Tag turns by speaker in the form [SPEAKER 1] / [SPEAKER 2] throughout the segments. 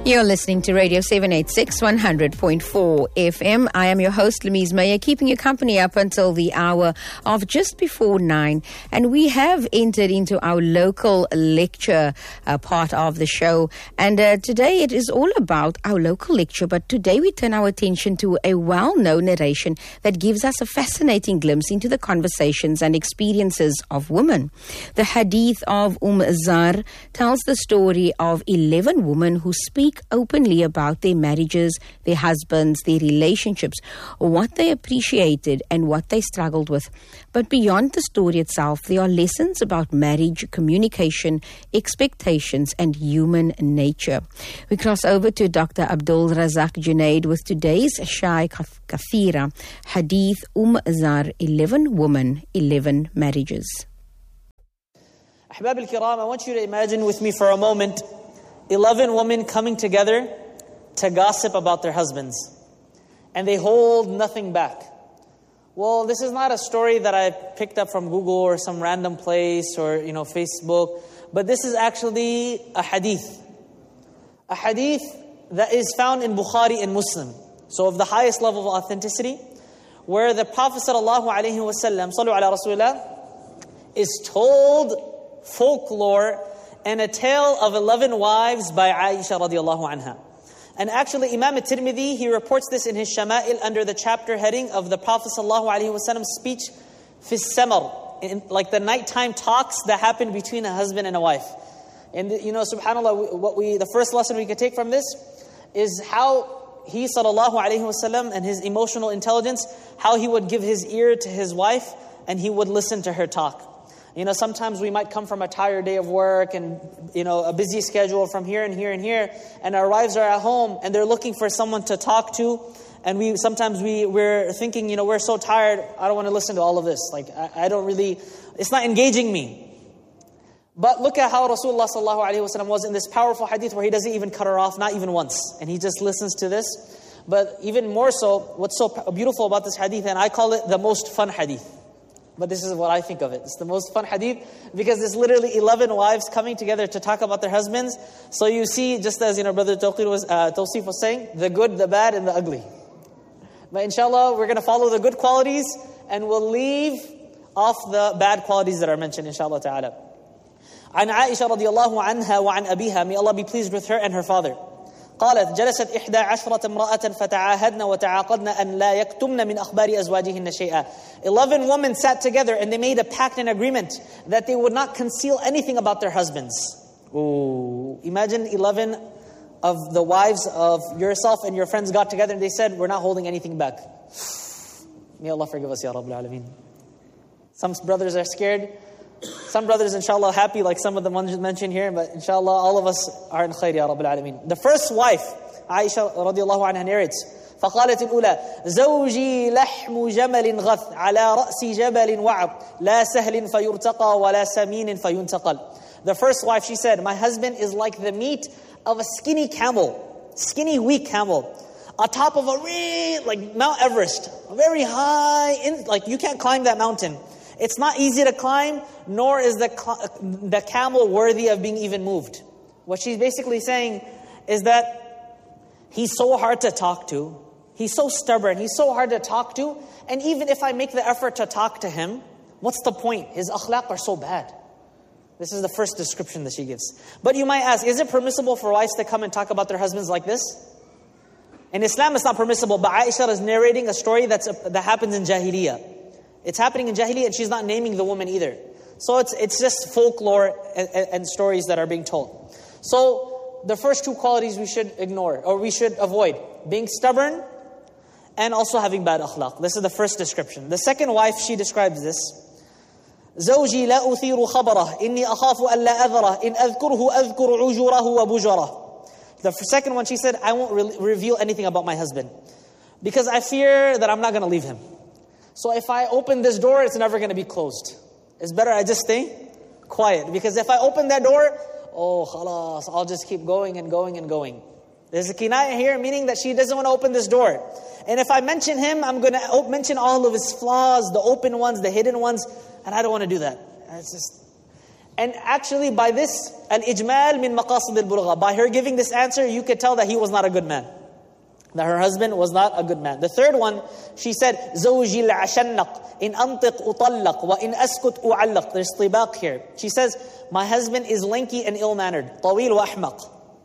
[SPEAKER 1] You're listening to Radio 786, 100.4 FM. I am your host, Lamise Meyer, keeping you company up until the hour of just before 9. And we have entered into our local lecture part of the show. And today it is all about our local lecture. But today we turn our attention to a well-known narration that gives us a fascinating glimpse into the conversations and experiences of women. The Hadith of Zar tells the story of 11 women who speak openly about their marriages, their husbands, their relationships, what they appreciated and what they struggled with. But beyond the story itself, there are lessons about marriage, communication, expectations, and human nature. We cross over to Dr. Abdul Razak Junaid with today's Shai Kathira, Hadith Zar, 11 women, 11 marriages.
[SPEAKER 2] Ahbab al-Kiram, I want you to imagine with me for a moment 11 women coming together to gossip about their husbands. And they hold nothing back. Well, this is not a story that I picked up from Google or some random place or, Facebook. But this is actually a hadith. A hadith that is found in Bukhari and Muslim. So of the highest level of authenticity. Where the Prophet sallallahu alaihi wasallam, sallu ala Rasulullah, is told folklore and a tale of 11 wives by Aisha radiallahu anha. And actually Imam al-Tirmidhi, he reports this in his Shama'il under the chapter heading of the Prophet sallallahu alaihi wasallam's speech, fi samar, like the nighttime talks that happen between a husband and a wife. And subhanAllah, the first lesson we could take from this is how he sallallahu alaihi wasallam and his emotional intelligence, how he would give his ear to his wife and he would listen to her talk. Sometimes we might come from a tired day of work and, a busy schedule from here and here and here. And our wives are at home and they're looking for someone to talk to. And we're thinking, we're so tired. I don't want to listen to all of this. It's not engaging me. But look at how Rasulullah sallallahu alaihi wasallam was in this powerful hadith where he doesn't even cut her off, not even once. And he just listens to this. But even more so, what's so beautiful about this hadith, and I call it the most fun hadith. But this is what I think of it. It's the most fun hadith because there's literally 11 wives coming together to talk about their husbands. So you see, just as Brother Tawsif was saying, the good, the bad, and the ugly. But inshallah, we're going to follow the good qualities and we'll leave off the bad qualities that are mentioned, inshallah ta'ala. عن عائشة رضي الله عنها وعن أبيها, may Allah be pleased with her and her father. قالت جلست 11 امرأة فتعاهدن وتعاقدن أن لا يكتمن من أخبار أزواجهن شيئا. 11 women sat together and they made a pact and agreement that they would not conceal anything about their husbands. Ooh. Imagine 11 of the wives of yourself and your friends got together and they said, we're not holding anything back. May Allah forgive us, Ya Rabbul Alameen. Some brothers are scared. Some brothers, inshallah, happy like some of the ones mentioned here. But inshallah, all of us are in khair, Ya Rabbul Alameen. The first wife, Aisha radiallahu anha, narrates, فقالت الأولى زوجي لحم جمل غث على رأس جبل وعب لا سهل فيرتقى ولا سمين فينتقل. The first wife, she said, my husband is like the meat of a skinny camel, skinny, weak camel, atop of like Mount Everest, very high, you can't climb that mountain. It's not easy to climb, nor is the camel worthy of being even moved. What she's basically saying is that he's so hard to talk to. He's so stubborn. He's so hard to talk to. And even if I make the effort to talk to him, what's the point? His akhlaq are so bad. This is the first description that she gives. But you might ask, is it permissible for wives to come and talk about their husbands like this? In Islam, it's not permissible. But Aisha is narrating a story that happens in Jahiliyyah. It's happening in Jahiliyyah and she's not naming the woman either. So it's just folklore and stories that are being told. So the first two qualities we should ignore or we should avoid. Being stubborn and also having bad akhlaq. This is the first description. The second wife, she describes this. زوجي لا أثير خبره إني أخاف ألا أذره إن أذكره أذكر عجوره وبجره. The second one, she said, I won't reveal anything about my husband because I fear that I'm not going to leave him. So if I open this door, it's never going to be closed. It's better I just stay quiet. Because if I open that door, khalas, I'll just keep going and going and going. There's a kinaya here, meaning that she doesn't want to open this door. And if I mention him, I'm going to mention all of his flaws, the open ones, the hidden ones. And I don't want to do that. And actually by this, al-ijmal min maqasid al-bulgha, by her giving this answer, you could tell that he was not a good man. That her husband was not a good man. The third one, she said, زوجي العشنق إن أنطق أطلق وإن أسكت أعلق. There's tibaq here. She says, my husband is lanky and ill-mannered. طويل وأحمق.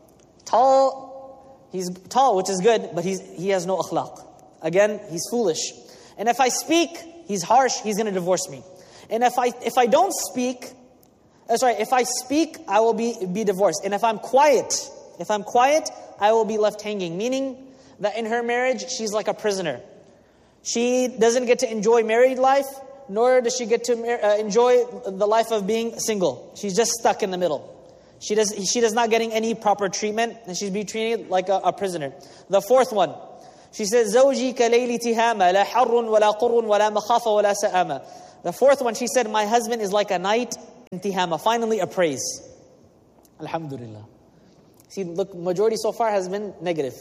[SPEAKER 2] Tall, he's tall, which is good, but he has no akhlaq. Again, he's foolish. And if I speak, he's harsh, he's going to divorce me. And if I don't speak, if I speak, I will be divorced. And if I'm quiet, I will be left hanging. Meaning that in her marriage, she's like a prisoner. She doesn't get to enjoy married life, nor does she get to enjoy the life of being single. She's just stuck in the middle. She does not getting any proper treatment, and she's being treated like a prisoner. The fourth one, she says, زوجي كليل تهامة لا حر ولا قر ولا مخافة ولا سآمة. The fourth one, she said, my husband is like a night in Tihama. Finally, a praise. Alhamdulillah. See, look, majority so far has been negative.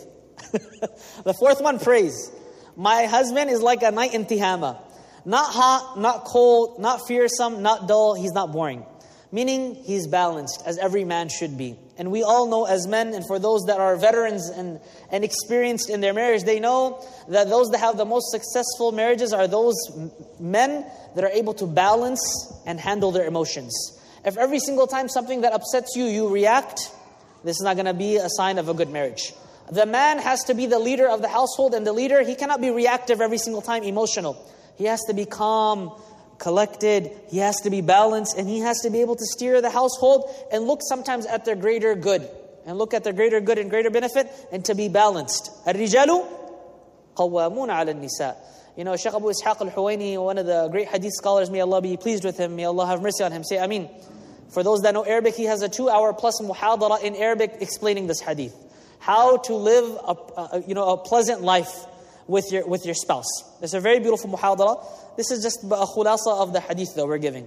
[SPEAKER 2] The fourth one, praise. My husband is like a night in Tihama. Not hot, not cold, not fearsome, not dull. He's not boring. Meaning, he's balanced, as every man should be. And we all know as men, and for those that are veterans and experienced in their marriage, they know that those that have the most successful marriages are those men that are able to balance and handle their emotions. If every single time something that upsets you, you react, this is not going to be a sign of a good marriage. The man has to be the leader of the household, and the leader, he cannot be reactive every single time, emotional. He has to be calm, collected, he has to be balanced, and he has to be able to steer the household and look sometimes at their greater good. And look at their greater good and greater benefit, and to be balanced. الرجال قوامون على النساء. You know, Shaykh Abu Ishaq al-Huwaini, one of the great hadith scholars, may Allah be pleased with him, may Allah have mercy on him. Say Ameen. For those that know Arabic, he has a 2-hour plus muhadara in Arabic explaining this hadith. How to live a pleasant life with your spouse. It's a very beautiful muhadara. This is just a khulasa of the hadith that we're giving.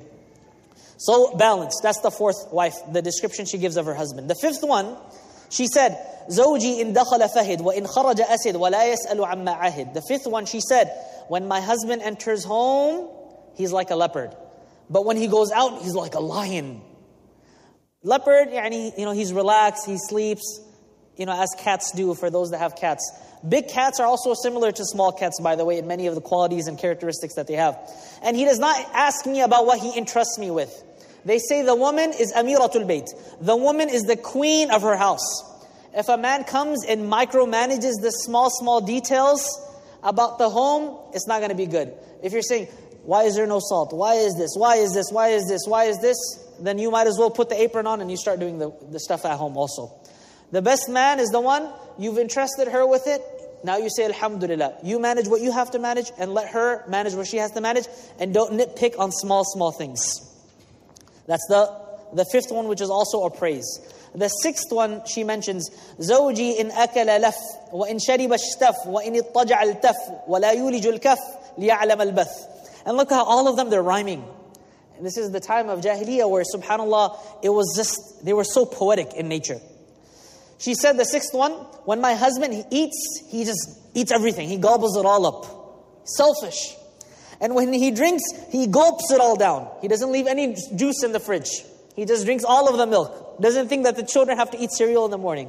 [SPEAKER 2] So balance, that's the fourth wife, the description she gives of her husband. The fifth one, she said, زوجي إن دخل فهد وإن خرج أسد ولا يسأل عما عهد. The fifth one, she said, when my husband enters home, he's like a leopard. But when he goes out, he's like a lion. Leopard, he's relaxed, he sleeps, as cats do for those that have cats. Big cats are also similar to small cats, by the way, in many of the qualities and characteristics that they have. And he does not ask me about what he entrusts me with. They say the woman is Amiratul Bayt. The woman is the queen of her house. If a man comes and micromanages the small details about the home, it's not going to be good. If you're saying, why is there no salt? Why is this? Why is this? Why is this? Why is this? Then you might as well put the apron on and you start doing the stuff at home also. The best man is the one, you've entrusted her with it. Now you say, Alhamdulillah. You manage what you have to manage and let her manage what she has to manage. And don't nitpick on small things. That's the fifth one, which is also a praise. The sixth one, she mentions, زوجي إن أكل لف وإن شرب اشتف وإن اضطجع التف ولا يولج الكف ليعلم البث. And look how all of them, they're rhyming. And this is the time of Jahiliyyah where, subhanAllah, they were so poetic in nature. She said the sixth one, when my husband he just eats everything. He gobbles it all up. Selfish. And when he drinks, he gulps it all down. He doesn't leave any juice in the fridge. He just drinks all of the milk. Doesn't think that the children have to eat cereal in the morning.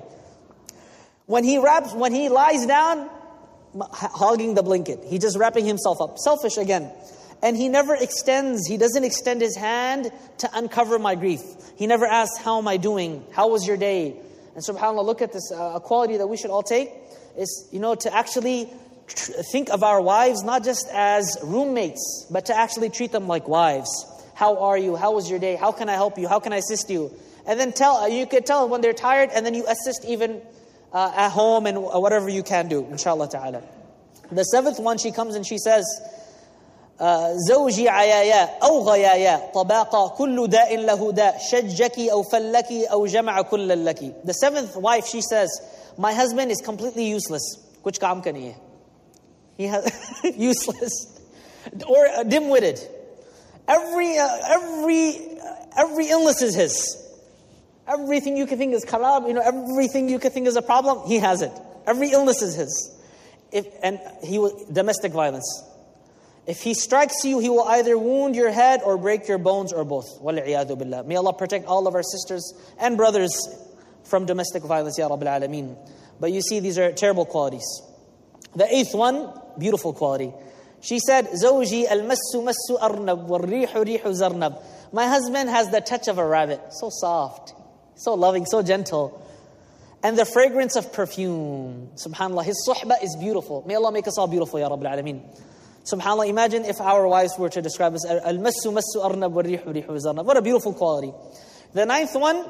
[SPEAKER 2] When he lies down, hogging the blanket. He's just wrapping himself up. Selfish again. And he doesn't extend his hand to uncover my grief. He never asks, how am I doing? How was your day? And subhanAllah, look at this, a quality that we should all take is, to actually think of our wives not just as roommates, but to actually treat them like wives. How are you? How was your day? How can I help you? How can I assist you? And then you could tell when they're tired, and then you assist even at home and whatever you can do, inshallah ta'ala. The seventh one, she comes and she says, زوجي عيايا أو غيايا طباقا كل داء له داء شجكي أو فلكي أو جمع كل لكي. The seventh wife, she says, my husband is completely useless. कुछ काम का नहीं है. He has useless or dim-witted. Every illness is his. Everything you can think is kharab, everything you can think is a problem, he has it. Every illness is his. Domestic violence. If he strikes you, he will either wound your head or break your bones or both. وَالْعِيَاذُ بِاللَّهِ. May Allah protect all of our sisters and brothers from domestic violence, Ya Rabbil Alameen. But you see, these are terrible qualities. The 8th one, beautiful quality. She said, زَوْجِي الْمَسُّ مَسُّ أَرْنَبْ وَالرِّيحُ رِيحُ زَرْنَبْ. My husband has the touch of a rabbit. So soft, so loving, so gentle. And the fragrance of perfume. SubhanAllah, his suhbah is beautiful. May Allah make us all beautiful, Ya Rabbil Alameen. SubhanAllah, imagine if our wives were to describe us, Al-massu massu arnab wal-rihu rihu zarnab. What a beautiful quality. The 9th one,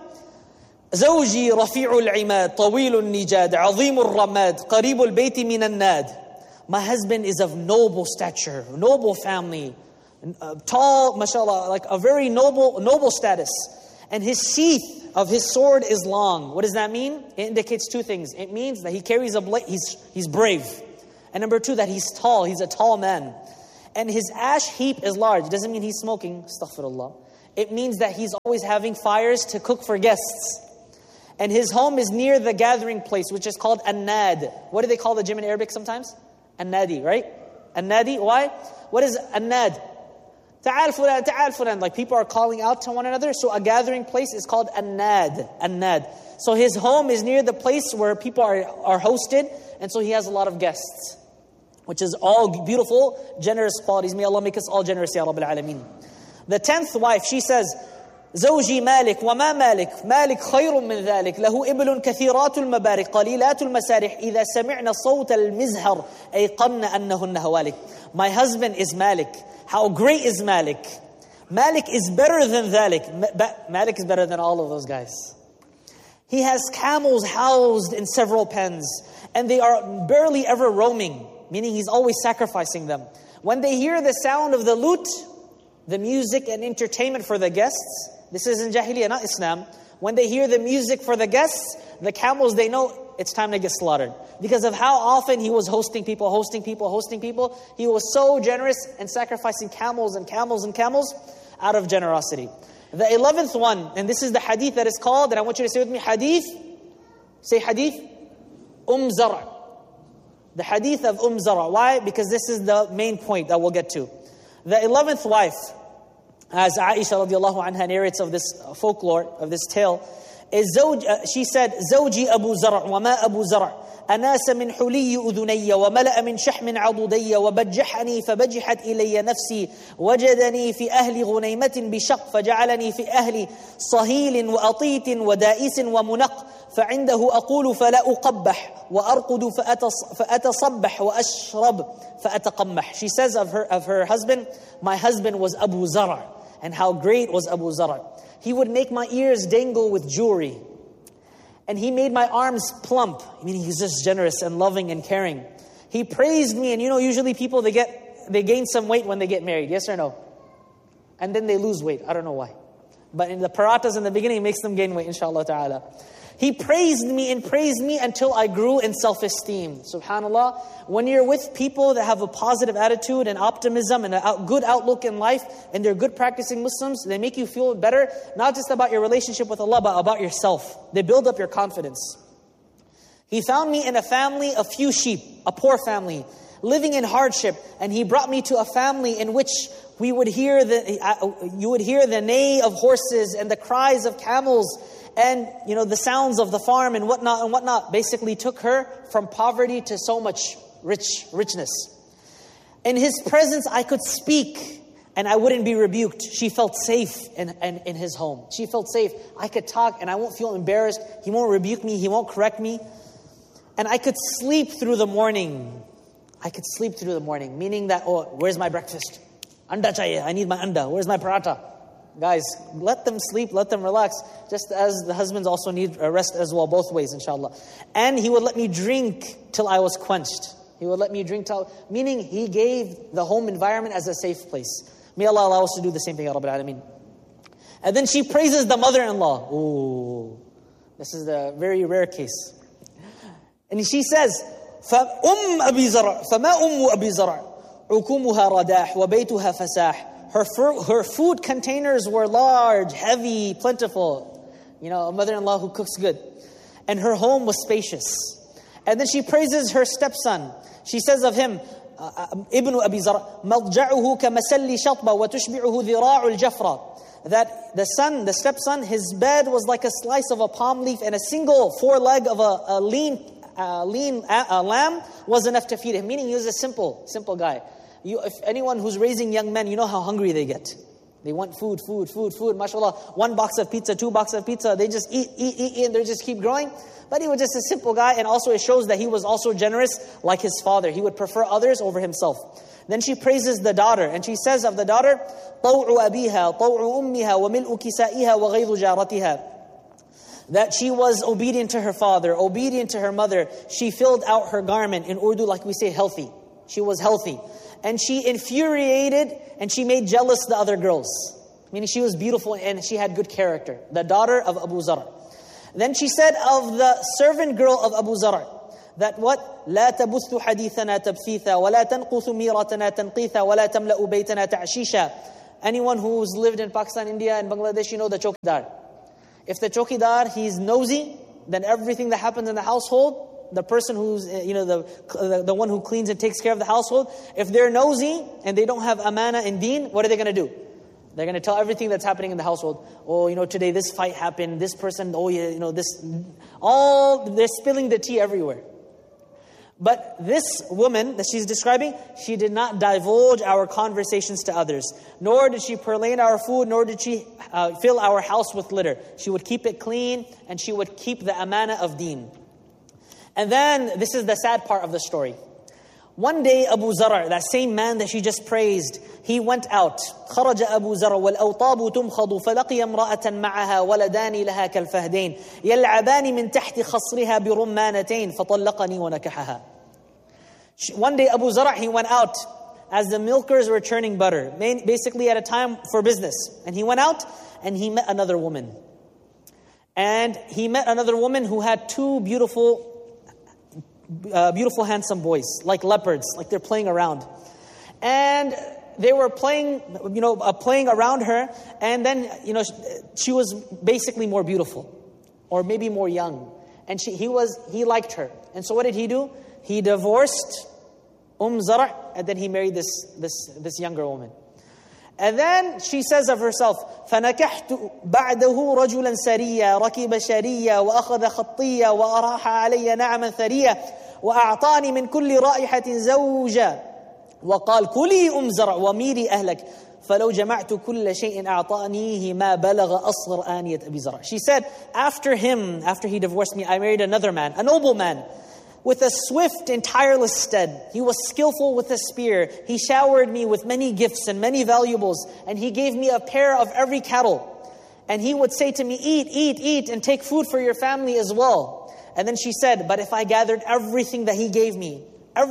[SPEAKER 2] زوجي رفيع العماد طويل النجاد عظيم الرماد قريب البيت من الناد. My husband is of noble stature, noble family, tall, mashallah, like a very noble status. And his sheath of his sword is long. What does that mean? It indicates 2 things. It means that he carries a blade, he's brave. And number 2, that he's tall, he's a tall man. And his ash heap is large. It doesn't mean he's smoking, astaghfirullah. It means that he's always having fires to cook for guests. And his home is near the gathering place, which is called An-Nad. What do they call the gym in Arabic sometimes? An-Nadi, right? An-Nadi, why? What is An-Nad? Ta'al fulan. Like people are calling out to one another. So a gathering place is called An-Nad. An-Nad. So his home is near the place where people are hosted. And so he has a lot of guests. Which is all beautiful, generous qualities. May Allah make us all generous, Ya Rabbil Alameen. The 10th wife, she says, زوجي مالك وما مالك مالك خير من ذلك له إبل كثيرات المبارك قليلات المسارح إذا سمعنا صوت المزهر أيقن أنهن هوالك. My husband is Malik. How great is Malik? Malik is better than ذلك. Malik is better than all of those guys. He has camels housed in several pens, and they are barely ever roaming, meaning he's always sacrificing them. When they hear the sound of the lute, the music and entertainment for the guests, this is in Jahiliyyah, not Islam. When they hear the music for the guests, the camels, they know it's time to get slaughtered. Because of how often he was hosting people. He was so generous and sacrificing camels out of generosity. The 11th one, and this is the hadith that is called, and I want you to say with me, hadith. Say hadith. Zara. The hadith of Zara. Why? Because this is the main point that we'll get to. The 11th wife, as Aisha radiallahu anha narrates of this folklore, of this tale, is she said, زوجي أبو زرع وما أبو زرع أناس من حلي أذني وملأ من شحم عضدي وبجحني فبجحت إلي نفسي وجدني في أهل غنيمة بشق فجعلني في أهل صهيل وأطيت ودائس ومنق فعنده أقول فلا أقبح وأرقد فأتصبح وأشرب فأتقمح. She says of her husband, my husband was Abu Zara. And how great was Abu Zara. He would make my ears dangle with jewelry. And he made my arms plump. I mean, he's just generous and loving and caring. He praised me. And you know, usually people, they gain some weight when they get married. Yes or no? And then they lose weight. I don't know why. But in the paratas in the beginning, it makes them gain weight, inshallah ta'ala. He praised me until I grew in self-esteem. SubhanAllah. When you're with people that have a positive attitude and optimism and a good outlook in life, and they're good practicing Muslims, they make you feel better, not just about your relationship with Allah, but about yourself. They build up your confidence. He found me in a family of few sheep, a poor family, living in hardship, and he brought me to a family in which you would hear the neigh of horses and the cries of camels, and you know the sounds of the farm and whatnot. Basically took her from poverty to so much richness. In his presence I could speak and I wouldn't be rebuked. She felt safe in his home. She felt safe. I could talk and I won't feel embarrassed. He won't rebuke me. He won't correct me. And I could sleep through the morning. Meaning that, where's my breakfast? Anda chahiye. I need my anda. Where's my paratha? Guys, let them sleep, let them relax, just as the husbands also need rest as well, both ways, inshallah. And he would let me drink till I was quenched. Meaning he gave the home environment as a safe place. May Allah allow us to do the same thing, Ya Rabbil Alameen. And then she praises the mother-in-law. Ooh, this is the very rare case. And she says, فَأُمْ أَبِي زَرْعٍ فَمَا أُمُّ أَبِي زَرْعٍ عُكُومُهَا رَدَاحٍ وَبَيْتُهَا فَسَاحٍ. Her food containers were large, heavy, plentiful. You know, a mother-in-law who cooks good. And her home was spacious. And then she praises her stepson. She says of him, Ibn Abi Zar, مَضْجَعُهُ كَمَسَلِّ شَطْبَ وَتُشْبِعُهُ ذِرَاعُ الْجَفْرَ. That the son, the stepson, his bed was like a slice of a palm leaf, and a single foreleg of a lean lamb was enough to feed him. Meaning he was a simple guy. If anyone who's raising young men, you know how hungry they get. They want food. MashaAllah, 1 box of pizza, 2 boxes of pizza. They just eat, and they just keep growing. But he was just a simple guy, and also it shows that he was also generous like his father. He would prefer others over himself. Then she praises the daughter, and she says of the daughter, طَوْعُ أَبِيهَا طَوْعُ أُمِّهَا وَمِلْءُ كِسَائِهَا وَغَيْظُ جَارَتِهَا. That she was obedient to her father, obedient to her mother. She filled out her garment. In Urdu, like we say, healthy. She was healthy. And she infuriated and she made jealous the other girls. Meaning she was beautiful and she had good character. The daughter of Abu Zar. Then she said of the servant girl of Abu Zar, that what? لا تبث حديثنا تبثيثا ولا تنقث ميرتنا تنقيثا ولا تملأ بيتنا تعشيشا. Anyone who's lived in Pakistan, India and Bangladesh, you know the chokidar. If the chokidar, he's nosy, then everything that happens in the household, the person who's, the one who cleans and takes care of the household, if they're nosy and they don't have amana and deen, what are they going to do? They're going to tell everything that's happening in the household. Oh, today this fight happened, this person, they're spilling the tea everywhere. But this woman that she's describing, she did not divulge our conversations to others. Nor did she purloin our food, nor did she fill our house with litter. She would keep it clean and she would keep the amana of deen. And then, this is the sad part of the story. One day, Abu Zar, that same man that she just praised, he went out. خرج أبو زر والأوطاب تمخض فلقي امرأة معها ولدان لها كالفهدين يلعبان من تحت خصرها برمانتين فطلقني ونكحها. One day, Abu Zar, he went out as the milkers were churning butter, basically at a time for business. And he went out and he met another woman. And he met another woman who had 2 beautiful handsome boys, like leopards, like they're playing around. And they were playing around her, and then, she was basically more beautiful, or maybe more young. And he liked her. And so what did he do? He divorced Zar', and then he married this younger woman. And then she says of herself, فَنَكَحْتُ بَعْدَهُ رَجُلًا سَرِيًّا رَكِبَ شَرِيًّا وَأَخَذَ خَطِّيًّا وَأَرَاحَ عَلَيَّ نَعْمًا ثَرِيًّا وَأَعْطَانِي مِنْ كُلِّ رَائِحَةٍ زَوْجًا وَقَالْ كُلِي زَرْعٍ وَمِيرِي أَهْلَكَ فَلَوْ جَمَعْتُ كُلَّ شَيْءٍ أَعْطَانِيهِ مَا بَلَغَ أَصْغَرَ آنِيَةَ أَبِي زَرْعٍ. She said, after he divorced me, I married another man, a noble man, with a swift and tireless stead. He was skillful with a spear. He showered me with many gifts and many valuables. And he gave me a pair of every cattle. And he would say to me, eat, and take food for your family as well. And then she said, but if I gathered everything that he gave me,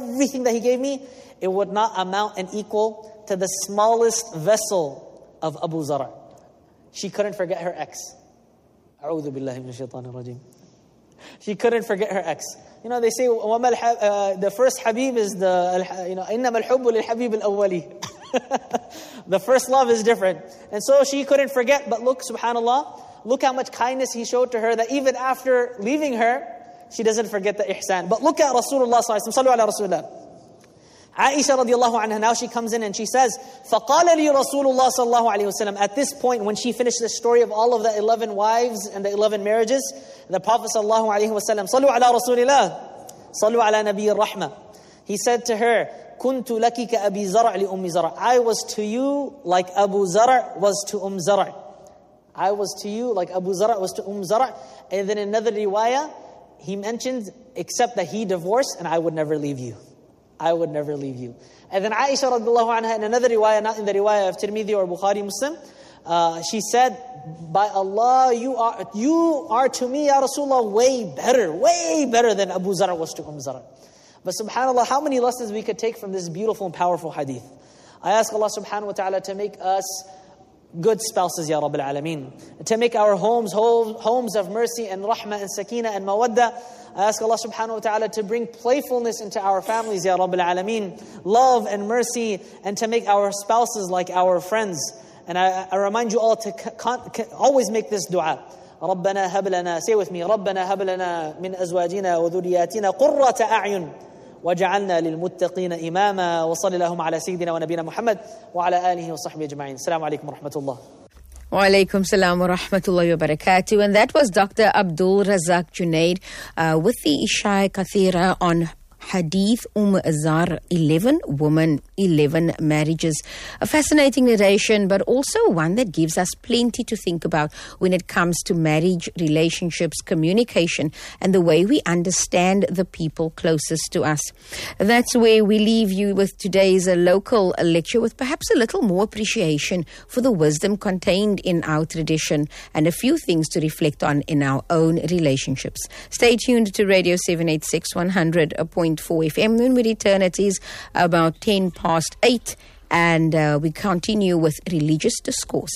[SPEAKER 2] it would not amount and equal to the smallest vessel of Abu Zar'. She couldn't forget her ex. A'udhu billahi minash shaitanir rajim. She couldn't forget her ex. They say, the first Habib is إِنَّمَا الْحُبُّ لِلْحَبِيبِ الْأَوَّلِ. The first love is different. And so she couldn't forget, but look, subhanAllah, look how much kindness he showed to her, that even after leaving her, she doesn't forget the ihsan. But look at Rasulullah sallallahu alaihi wasallam. Sallu ala Rasulullah. Aisha radiallahu anha, now she comes in and she says, فَقَالَ لِي رَسُولُ اللَّهِ صَلَّى اللَّهُ عَلَيْهِ وَسَلَّمَ. At this point, when she finished the story of all of the 11 wives and the 11 marriages, the Prophet sallallahu alaihi wasallam, صَلُّوا عَلَى رَسُولِ اللَّهِ صَلُّوا عَلى نَبِيِّ الرَّحْمَةِ. He said to her, كُنْتُ لَكِ كَأَبِي زَرْعٍ لِأُمِّ زَرْعٍ. I was to you like Abu Zar' was to Zar'. I was to you like Abu Zar' was to Zar'. And then another riwayah, he mentioned, except that he divorced and I would never leave you. I would never leave you. And then Aisha radiallahu anha, in another riwayah, not in the riwayah of Tirmidhi or Bukhari Muslim, she said, by Allah, you are to me, Ya Rasulullah, way better than Abu Zar' was to Zar'. But subhanAllah, how many lessons we could take from this beautiful and powerful hadith. I ask Allah subhanahu wa ta'ala to make us good spouses, Ya Rabbil Alameen. To make our homes of mercy and rahmah and sakina and mawadda. I ask Allah subhanahu wa ta'ala to bring playfulness into our families, Ya Rabbil Alameen. Love and mercy, and to make our spouses like our friends. And I remind you all to always make this dua. رَبَّنَا هَبْ لَنَا, say with me, رَبَّنَا هَبْ لَنَا مِنْ أَزْوَاجِنَا وَذُرِّيَّاتِنَا قُرَّةَ أَعْيُنٍ وجعلنا للمتقين إماما وصلى اللهم على سيدنا ونبينا محمد وعلى آله وصحبه أجمعين. السلام عليكم ورحمة الله.
[SPEAKER 1] Wa alaikum salam wa rahmatullahi wa barakatuh. And that was Dr. Abdul Razak Junaid with the Ishai Kathira on Hadith Azar 11 women, 11 marriages. A fascinating narration, but also one that gives us plenty to think about when it comes to marriage, relationships, communication, and the way we understand the people closest to us. That's where we leave you with today's local lecture, with perhaps a little more appreciation for the wisdom contained in our tradition and a few things to reflect on in our own relationships. Stay tuned to Radio 786 100.4 FM. When we return, it is about 10 past 8, and we continue with religious discourse.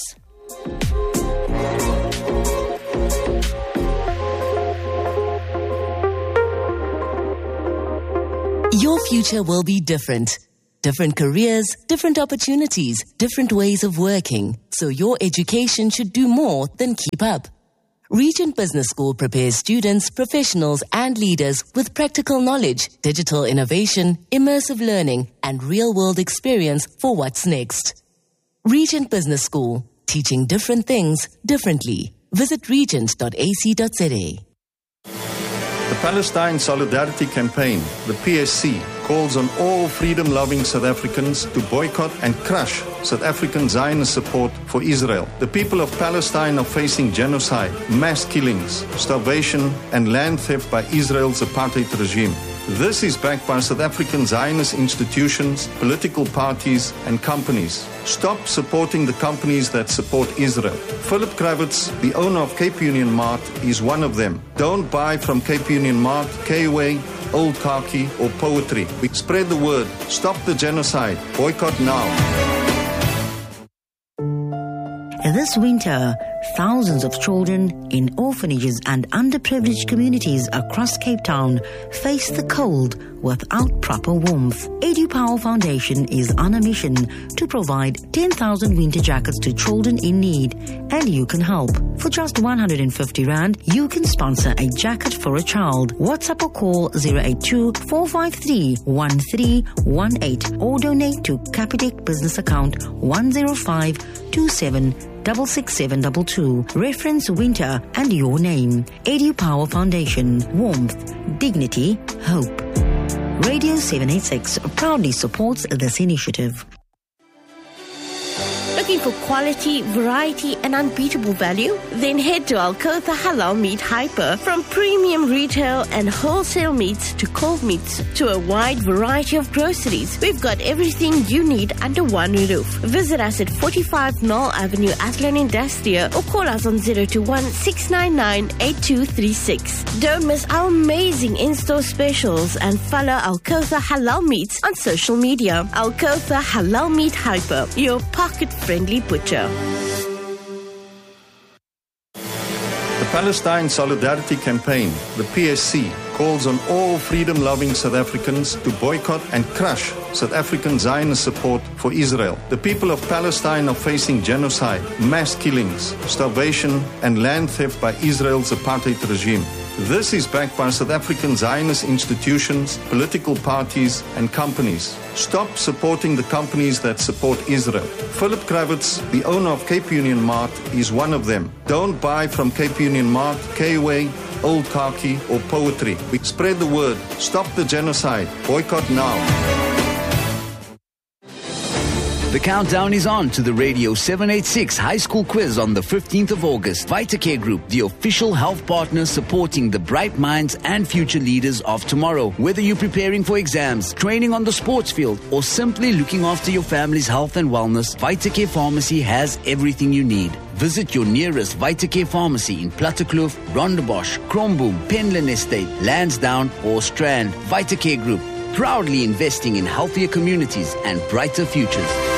[SPEAKER 3] Your future will be different. Different careers, different opportunities, different ways of working. So your education should do more than keep up. Regent Business School prepares students, professionals and leaders with practical knowledge, digital innovation, immersive learning and real-world experience for what's next. Regent Business School, teaching different things differently. Visit regent.ac.za.
[SPEAKER 4] The Palestine Solidarity Campaign, the PSC, calls on all freedom-loving South Africans to boycott and crush South African Zionist support for Israel. The people of Palestine are facing genocide, mass killings, starvation, and land theft by Israel's apartheid regime. This is backed by South African Zionist institutions, political parties, and companies. Stop supporting the companies that support Israel. Philip Kravitz, the owner of Cape Union Mart, is one of them. Don't buy from Cape Union Mart, K-Way, Old Khaki, or Poetry. We spread the word. Stop the genocide. Boycott now.
[SPEAKER 5] This winter, thousands of children in orphanages and underprivileged communities across Cape Town face the cold without proper warmth. EduPower Foundation is on a mission to provide 10,000 winter jackets to children in need, and you can help. For just 150 Rand, you can sponsor a jacket for a child. WhatsApp or call 082-453-1318 or donate to Capitec business account 10527666722. Reference winter and your name. EduPower Foundation. Warmth, dignity, hope. Radio 786 proudly supports this initiative.
[SPEAKER 6] Looking for quality, variety, and unbeatable value? Then head to Al-Kotha Halal Meat Hyper. From premium retail and wholesale meats to cold meats to a wide variety of groceries, we've got everything you need under one roof. Visit us at 45 Knoll Avenue, Athlone Industria, or call us on 021-699-8236. Don't miss our amazing in-store specials and follow Al-Kotha Halal Meats on social media. Al-Kotha Halal Meat Hyper, your pocket-friendly butcher.
[SPEAKER 4] The Palestine Solidarity Campaign, the PSC, calls on all freedom-loving South Africans to boycott and crush South African Zionist support for Israel. The people of Palestine are facing genocide, mass killings, starvation, and land theft by Israel's apartheid regime. This is backed by South African Zionist institutions, political parties, and companies. Stop supporting the companies that support Israel. Philip Kravitz, the owner of Cape Union Mart, is one of them. Don't buy from Cape Union Mart, K-Way, Old Khaki, or Poetry. We spread the word. Stop the genocide. Boycott now.
[SPEAKER 7] The countdown is on to the Radio 786 High School Quiz on the 15th of August. VitaCare Group, the official health partner supporting the bright minds and future leaders of tomorrow. Whether you're preparing for exams, training on the sports field, or simply looking after your family's health and wellness, VitaCare Pharmacy has everything you need. Visit your nearest VitaCare Pharmacy in Plattekloof, Rondebosch, Kromboom, Penland Estate, Lansdowne, or Strand. VitaCare Group, proudly investing in healthier communities and brighter futures.